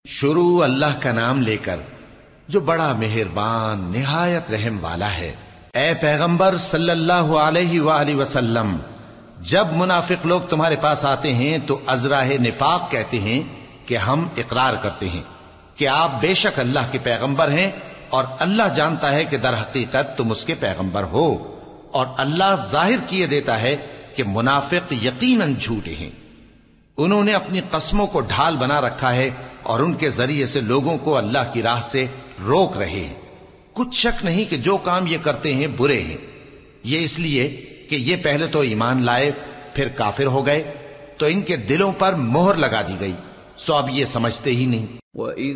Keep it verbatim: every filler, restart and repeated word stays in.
शुरू अल्लाह का नाम लेकर जो बड़ा मेहरबान निहायत रहम वाला है। ए पैगंबर सल्लल्लाहु अलैहि वालैहि वसल्लम, जब मुनाफिक लोग तुम्हारे पास आते हैं तो अजराह निफाक कहते हैं कि हम इकरार करते हैं कि आप बेशक अल्लाह के पैगंबर हैं, और अल्लाह जानता है कि दर हकीकत तुम उसके पैगंबर हो, और अल्लाह जाहिर किए देता है कि मुनाफिक यकीनन झूठे हैं। उन्होंने अपनी कस्मों को ढाल बना रखा है और उनके जरिए से लोगों को अल्लाह की राह से रोक रहे हैं। कुछ शक नहीं कि जो काम ये करते हैं बुरे हैं। ये इसलिए कि ये पहले तो ईमान लाए फिर काफिर हो गए, तो इनके दिलों पर मोहर लगा दी गई, सो अब ये समझते ही नहीं।